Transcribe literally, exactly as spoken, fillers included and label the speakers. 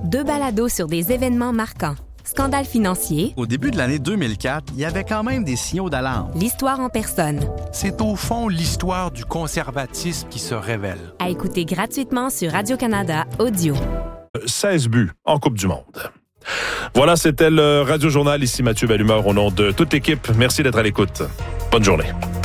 Speaker 1: Deux balados sur des événements marquants. Scandale financier.
Speaker 2: Au début de l'année deux mille quatre, il y avait quand même des signaux d'alarme.
Speaker 1: L'histoire en personne.
Speaker 3: C'est au fond l'histoire du conservatisme qui se révèle.
Speaker 1: À écouter gratuitement sur Radio-Canada Audio.
Speaker 4: seize buts en Coupe du Monde. Voilà, c'était le Radio Journal. Ici Mathieu Bellumeur au nom de toute l'équipe. Merci d'être à l'écoute. Bonne journée.